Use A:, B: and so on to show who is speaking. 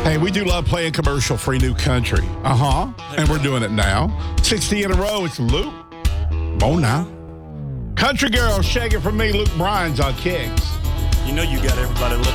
A: Hey, we do love playing commercial-free new country. And we're doing it now. 60 in a row. It's Luke. Oh, now. Country Girl, Shake It For Me, Luke Bryan's on Kicks.
B: You know you got everybody looking.